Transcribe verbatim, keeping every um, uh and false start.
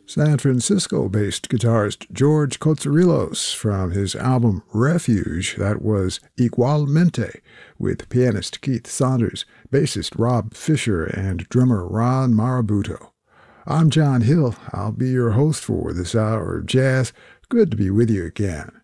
San Francisco-based guitarist George Kotsourelos from his album Refuge. That was Igualmente, with pianist Keith Saunders, bassist Rob Fisher, and drummer Ron Marabuto. I'm John Hill. I'll be your host for this hour of jazz. Good to be with you again.